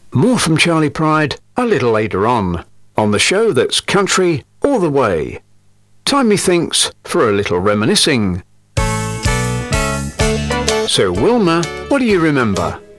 More from Charlie Pride a little later on the show that's country all the way. Time, methinks, for a little reminiscing. So, Wilma, what do you remember?